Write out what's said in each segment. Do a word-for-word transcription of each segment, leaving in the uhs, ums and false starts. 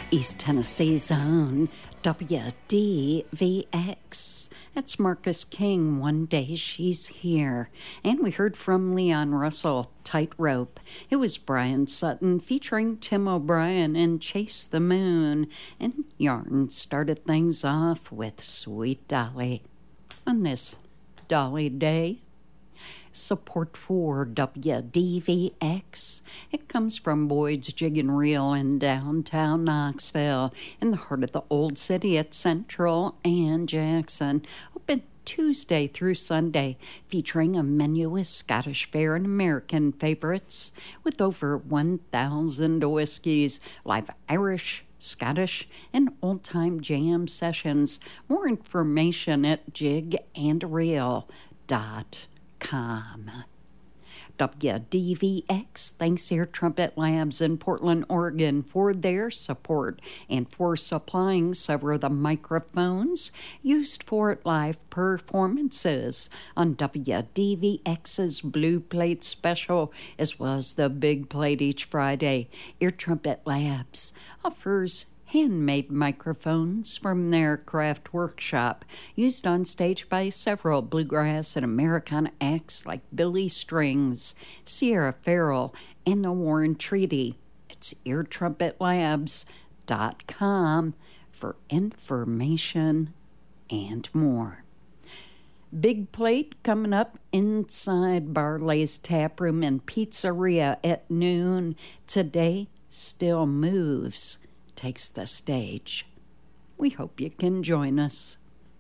East Tennessee's own W D V X. It's Marcus King, One Day She's Here. And we heard from Leon Russell, Tightrope. It was Brian Sutton featuring Tim O'Brien in Chase the Moon. And Yarn started things off with Sweet Dolly. On this Dolly Day, support for W D V X. It comes from Boyd's Jig and Reel in downtown Knoxville, in the heart of the old city at Central and Jackson. Open Tuesday through Sunday, featuring a menu of Scottish fare and American favorites, with over one thousand whiskeys, live Irish, Scottish, and old-time jam sessions. More information at jig and reel dot com. W D V X thanks Air Trumpet Labs in Portland, Oregon for their support and for supplying several of the microphones used for live performances on W D V X's Blue Plate Special, as well as the Big Plate each Friday. Air Trumpet Labs offers handmade microphones from their craft workshop, used on stage by several bluegrass and Americana acts like Billy Strings, Sierra Farrell, and the Warren Treaty. It's air trumpet labs dot com for information and more. Big Plate coming up inside Barley's Tap Room and Pizzeria at noon. Today, Still Moves takes the stage. We hope you can join us.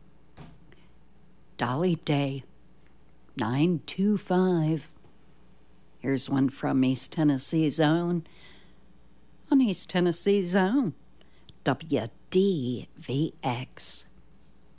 Dolly Day, nine two five. Here's one from East Tennessee's own, on East Tennessee's own W D V X.